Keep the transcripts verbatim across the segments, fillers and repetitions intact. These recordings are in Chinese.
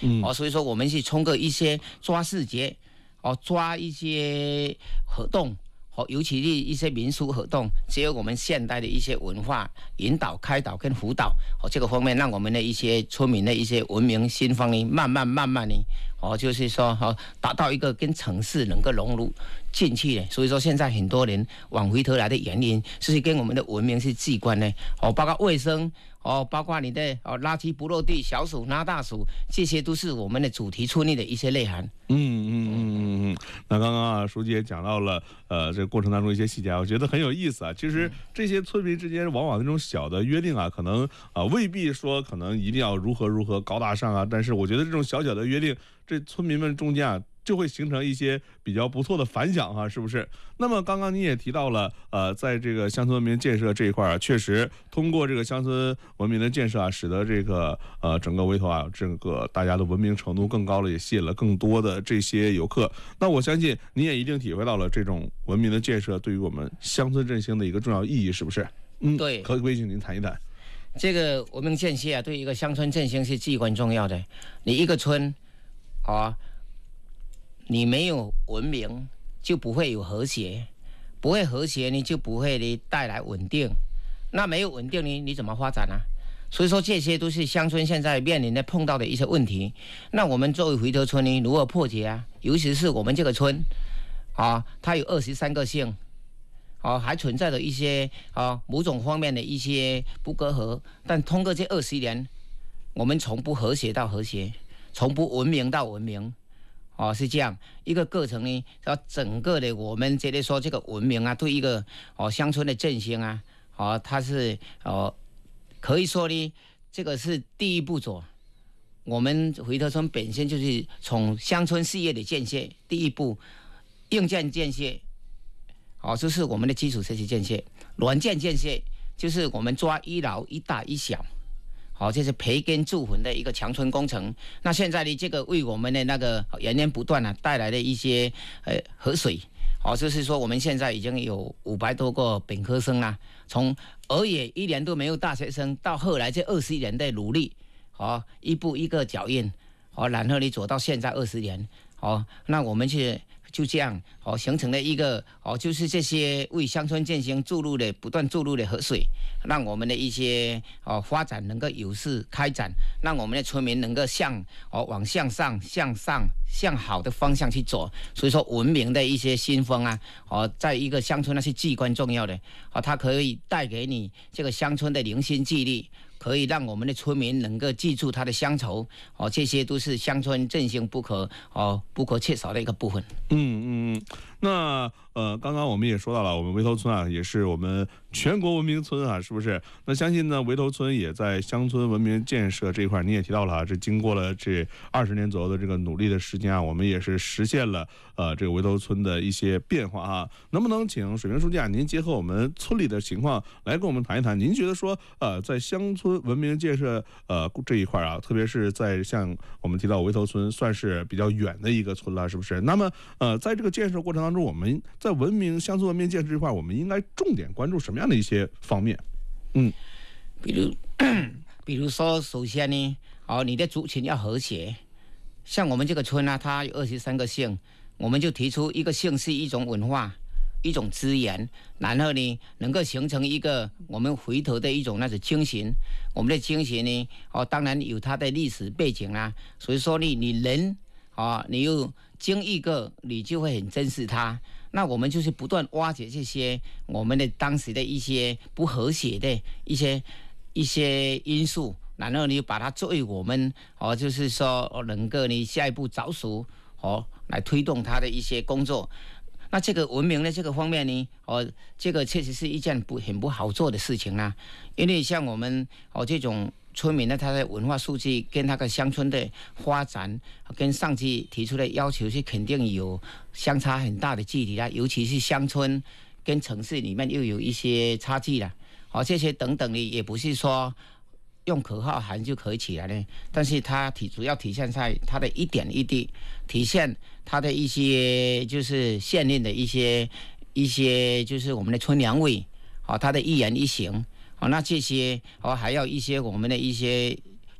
嗯， 哦，所以说我们去通过一些抓视觉，哦，抓一些活动。哦，尤其是一些民俗活动，结合我们现代的一些文化引导、开导跟辅导，哦，这个方面让我们的一些村民的一些文明新风呢，慢慢慢慢呢，哦，就是说，哦，达到一个跟城市能够融入进去的。所以说，现在很多人往回头来的原因，是跟我们的文明是相关的。哦，包括卫生，哦，包括你的哦垃圾不落地、小鼠拉大鼠，这些都是我们的主题村里的一些内涵。 嗯嗯嗯嗯嗯。那刚刚啊，书记也讲到了，呃，这个过程当中一些细节，我觉得很有意思啊。其实这些村民之间往往那种小的约定啊，可能啊未必说可能一定要如何如何高大上啊，但是我觉得这种小小的约定，这村民们中间啊，就会形成一些比较不错的反响哈、啊，是不是？那么刚刚你也提到了，呃，在这个乡村文明建设这一块啊，确实通过这个乡村文明的建设啊，使得这个呃整个围头啊，这个大家的文明程度更高了，也吸引了更多的这些游客。那我相信你也一定体会到了这种文明的建设对于我们乡村振兴的一个重要意义，是不是？嗯， 对， 可不可以请您谈一谈？ 这个文明建设啊，对一个乡村振兴是至关重要的。你一个村，啊，你没有文明，就不会有和谐，不会和谐呢，就不会呢带来稳定。那没有稳定呢，你怎么发展啊？所以说这些都是乡村现在面临的碰到的一些问题。那我们作为回头村呢，如何破解啊？尤其是我们这个村，啊，它有二十三个姓。哦，还存在着一些啊某种方面的一些不隔阂，但通过这二十年，我们从不和谐到和谐，从不文明到文明，哦，是这样一个过程呢。要整个的我们觉得说这个文明啊，对一个哦乡村的振兴啊，哦，它是哦可以说呢，这个是第一步走。我们回头村本身就是从乡村事业的建设，第一步硬件建设。哦，这是我们的基础设施建设，软件建设就是我们抓一老一大一小，好、哦，这是培根筑坟的一个强村工程。那现在呢，这个为我们的那个源源不断啊带来的一些呃河水，哦，就是说我们现在已经有五百多个本科生啦，从而也一年都没有大学生，到后来这二十年的努力，哦，一步一个脚印，哦，然后你走到现在二十年，哦，那我们去。就这样哦，形成了一个哦，就是这些为乡村振兴注入的不断注入的河水，让我们的一些哦发展能够有序开展，让我们的村民能够向哦往向上、向上、向好的方向去走。所以说，文明的一些新风啊，哦，在一个乡村那是至关重要的哦，它可以带给你这个乡村的凝心记力。可以让我们的村民能够记住他的乡愁，哦，这些都是乡村振兴不可哦不可缺少的一个部分。 嗯嗯，那呃，刚刚我们也说到了，我们围头村啊，也是我们全国文明村啊，是不是？那相信呢，围头村也在乡村文明建设这一块，你也提到了啊，这经过了这二十年左右的这个努力的时间啊，我们也是实现了呃这个围头村的一些变化啊。能不能请水平书记啊，您结合我们村里的情况来跟我们谈一谈？您觉得说呃，在乡村文明建设呃这一块啊，特别是在像我们提到围头村，算是比较远的一个村了，是不是？那么呃，在这个建设过程当中，我们在文明乡村文明建设这块，我们应该重点关注什么样的一些方面？嗯， 比如比如说，首先呢，哦，你的族群要和谐。像我们这个村呢、啊，它有二十三个姓，我们就提出一个姓是一种文化。一种资源，然后呢，能够形成一个我们回头的一种那种精神。我们的精神呢，哦，当然有它的历史背景啊。所以说呢，你人啊、哦，你又经历过，你就会很珍视它。那我们就是不断挖掘这些我们的当时的一些不和谐的一些一些因素，然后你把它作为我们哦，就是说能够你下一步着手哦，来推动它的一些工作。那这个文明的这个方面呢，哦，这个确实是一件不很不好做的事情啦、啊。因为像我们哦这种村民呢，他的文化素质跟那个乡村的发展，跟上级提出的要求是肯定有相差很大的距离啦。尤其是乡村跟城市里面又有一些差距啦。哦，这些等等的也不是说用口号喊就可以起来的，但是它体主要体现在它的一点一滴，体现它的一些就是县令的一些一些就是我们的村两委，好、哦，他的一言一行，好、哦，那这些哦还要一些我们的一些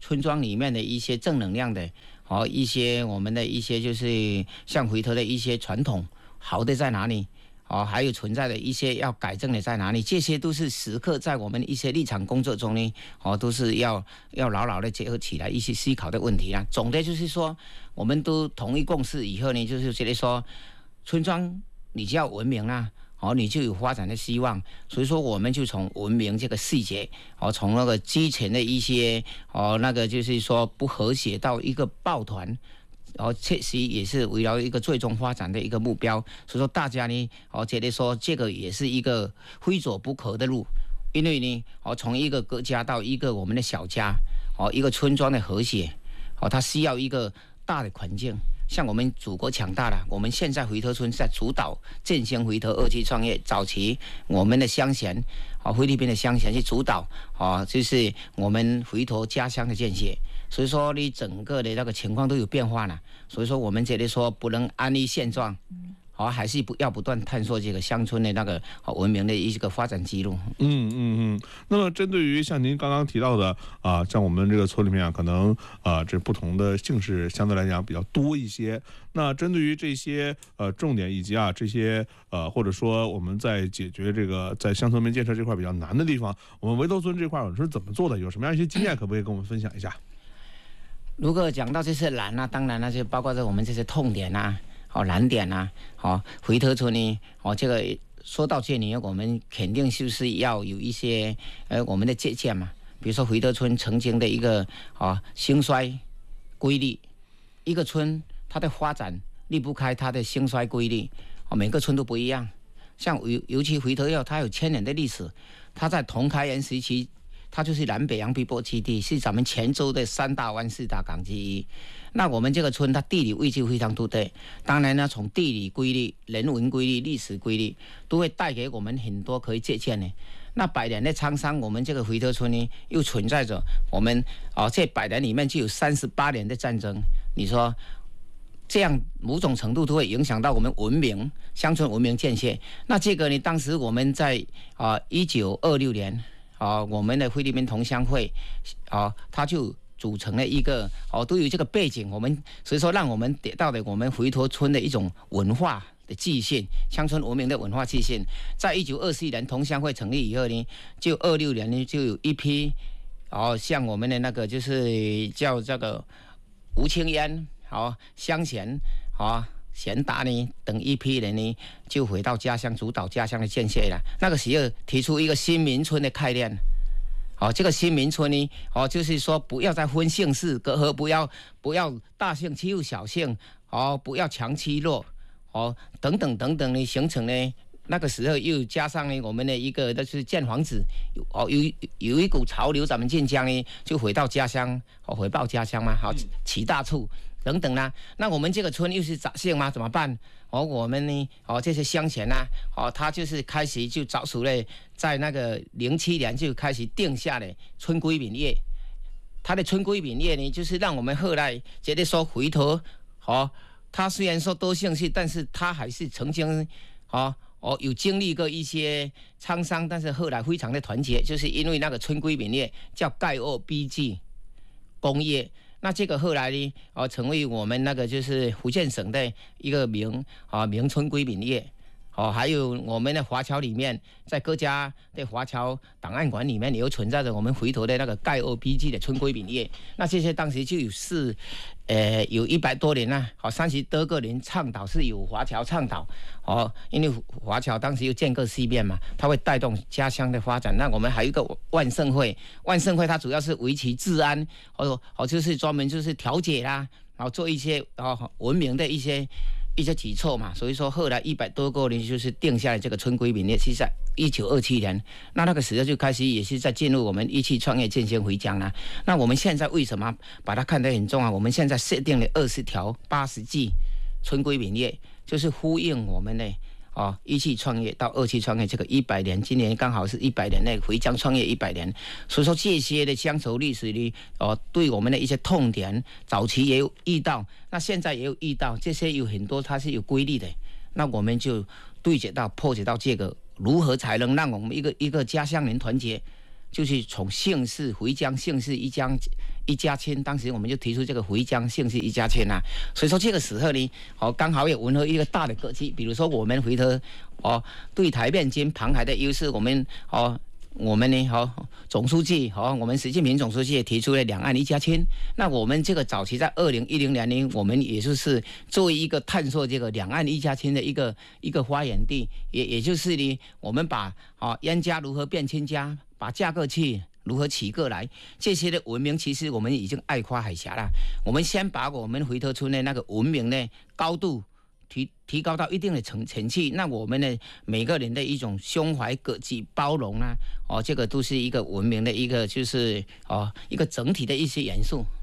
村庄里面的一些正能量的，哦，一些我们的一些就是像回头的一些传统，好的在哪里？哦，还有存在的一些要改正的在哪里？这些都是时刻在我们一些立场工作中呢，哦，都是要要牢牢的结合起来一些思考的问题啊。总的就是说，我们都同意共识以后呢，就是觉得说，村庄你只要文明啦，哦，你就有发展的希望。所以说，我们就从文明这个细节，哦，从那个基层的一些，哦，那个就是说不和谐到一个抱团。然后确实也是围绕一个最终发展的一个目标，所以说大家呢，我觉得说这个也是一个非走不可的路，因为呢，哦，从一个国家到一个我们的小家，哦，一个村庄的和谐，哦，它需要一个大的环境。像我们祖国强大了，我们现在回头村在主导振兴回头二期创业，早期我们的乡贤，啊，菲律宾的乡贤去主导，啊，就是我们回头家乡的建设。所以说，你整个的那个情况都有变化了。所以说，我们觉得说不能安于现状，好、哦，还是不要不断探索这个乡村的那个、哦、文明的一个发展记录。 嗯嗯嗯。那么，针对于像您刚刚提到的啊，像我们这个村里面啊，可能啊这不同的姓氏相对来讲比较多一些。那针对于这些呃重点以及啊这些呃或者说我们在解决这个在乡村文明建设这块比较难的地方，我们围头村这块我们是怎么做的？有什么样一些经验，可不可以跟我们分享一下？ 如果讲到这些难啊，当然那就包括着我们这些痛点啊，哦难点啊，哦回头村呢，哦这个说到这里，我们肯定就是要有一些呃我们的借鉴嘛，比如说回头村曾经的一个啊兴衰规律，一个村它的发展离不开它的兴衰规律，哦每个村都不一样，像尤尤其回头要它有千年的历史，它在同开元时期。它就是南北洋碧波基地，是咱们泉州的三大湾四大港之一。那我们这个村，它地理位置非常独特。当然呢，从地理规律、人文规律、历史规律，都会带给我们很多可以借鉴的。那百年的沧桑，我们这个回头村呢，又存在着我们哦，这百年里面就有三十八年的战争。你说这样某种程度都会影响到我们文明乡村文明建设。那这个呢，当时我们在啊一九二六年。啊，我们的菲律宾同乡会，啊，它就组成了一个，哦，都有这个背景，我们所以说让我们得到的我们回头村的一种文化的继续，乡村文明的文化继续。在一九二四年同乡会成立以后呢，就二六年呢就有一批，哦，像我们的那个就是叫这个吴清烟，好乡贤，好。贤达呢等一批人呢，就回到家乡主导家乡的建设了。那个时候提出一个新民村的概念，哦，这个新民村呢，哦，就是说不要再分姓氏隔阂，不要不要大姓欺负小姓，哦，不要强欺弱，哦，等等等等呢，形成呢。那个时候又加上呢，我们的一个就是建房子，哦，有有一股潮流，咱们晋江呢就回到家乡，哦，回报家乡嘛，好起大厝。等等啦，那我们这个村又是杂姓吗？怎么办？哦，我们呢，哦，这些乡贤啊，哦，他就是开始就早熟了，在那个零七年就开始定下了村规民约。他的村规民约呢，就是让我们后来觉得说回头，哦，他虽然说多姓氏，但是他还是曾经，哦哦，有经历过一些沧桑，但是后来非常的团结，就是因为那个村规民约叫盖欧 B G 公约。那这个后来呢，哦，成为我们那个就是福建省的一个名啊名村规民约，哦，还有我们的华侨里面，在各家的华侨档案馆里面，也有存在着我们回头的那个盖欧 B G 的村规民约。那这些当时就有是，呃，有一百多年啦，好三十多个人倡导，是有华侨倡导，哦，因为华侨当时又建各西边嘛，它会带动家乡的发展。那我们还有一个万盛会，万盛会它主要是维持治安，哦哦，就是专门就是调解啦，然后做一些哦文明的一些。一些举措嘛，所以说后来一百多个人就是定下来这个村规民约，是在一九二七年，那那个时候就开始也是在进入我们一起创业振兴回疆了。那我们现在为什么把它看得很重要？我们现在设定了二十条八十句村规民约，就是呼应我们的哦一期创业到二期创业这个一百年，今年刚好是一百年的回疆创业一百年，所以说这些的乡愁历史呢，哦对我们的一些痛点，早期也有遇到。那现在也有遇到，这些有很多它是有规律的，那我们就对解到破解到这个如何才能让我们一个一个家乡人团结，就是从姓氏回疆，姓氏一家一家亲，当时我们就提出这个回疆姓氏一家亲啊。所以说这个时候呢，哦，刚好也吻合一个大的格局，比如说我们回头哦，对台面兼旁海的优势，我们哦。我们呢，好、哦，总书记，好、哦，我们习近平总书记也提出了两岸一家亲。那我们这个早期在二零一零年呢，我们也就是作为一个探索这个两岸一家亲的一个一个发源地，也也就是呢，我们把啊冤家如何变亲家，把嫁过去如何娶过来，这些的文明，其实我们已经爱夸海峡了。我们先把我们回头村的那个文明呢高度。提提高到一定的层层次，那我们的每个人的一种胸怀、格局、包容啊，哦，这个都是一个文明的一个，就是哦一个整体的一些元素。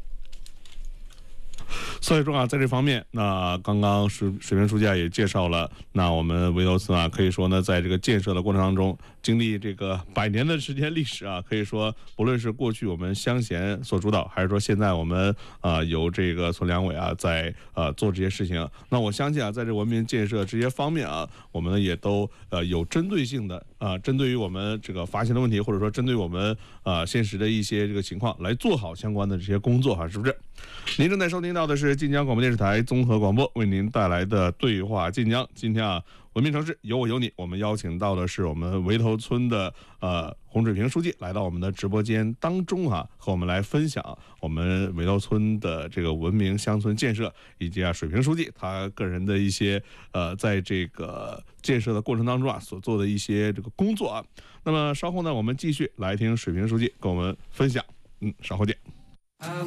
所以说啊，在这方面，那刚刚水水平书记啊也介绍了，那我们围头村啊，可以说呢，在这个建设的过程当中，经历这个百年的时间历史啊，可以说不论是过去我们乡贤所主导，还是说现在我们啊、呃、由这个村两委啊在呃做这些事情，那我相信啊，在这文明建设这些方面啊，我们呢也都呃有针对性的啊、呃，针对于我们这个发现的问题，或者说针对我们啊、呃、现实的一些这个情况来做好相关的这些工作哈、啊，是不是？您正在收听到的是晋江广播电视台综合广播为您带来的对话晋江。今天啊，文明城市有我有你，我们邀请到的是我们围头村的呃洪水平书记来到我们的直播间当中啊，和我们来分享我们围头村的这个文明乡村建设，以及啊水平书记他个人的一些呃在这个建设的过程当中啊所做的一些这个工作啊。那么稍后呢，我们继续来听水平书记跟我们分享。嗯，稍后见。